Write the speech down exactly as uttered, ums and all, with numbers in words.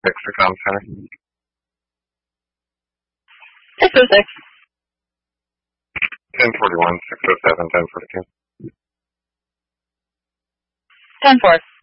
six for Comm Center. six oh six. ten forty-one, six oh seven, ten forty-two. ten four.